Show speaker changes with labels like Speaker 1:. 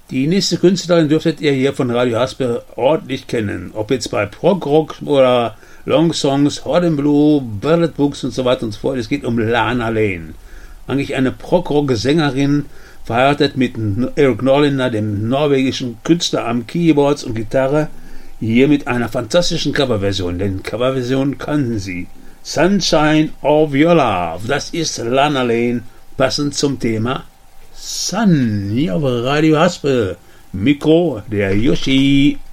Speaker 1: Die nächste Künstlerin dürftet ihr hier von Radio Haspel ordentlich kennen. Ob jetzt bei Prog-Rock oder Long-Songs, Hot and Blue, Ballet Books und so weiter und so fort. Es geht um Lana Lane. Eigentlich eine Prog-Rock-Sängerin, verheiratet mit Eric Norlinder, dem norwegischen Künstler am Keyboards und Gitarre. Hier mit einer fantastischen Coverversion, denn Coverversion kannten sie. Sunshine of Your Love, das ist Lana Lane, passend zum Thema Sun, hier auf Radio Haspel. Mikro, der Yoshi.